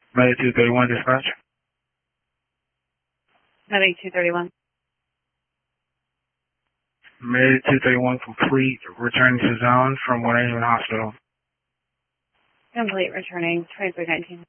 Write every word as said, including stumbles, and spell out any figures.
Medic two thirty-one dispatch. Medic two thirty-one. Medic two thirty-one complete, returning to zone from one eighty-one hospital. Complete, returning, twenty-three nineteen.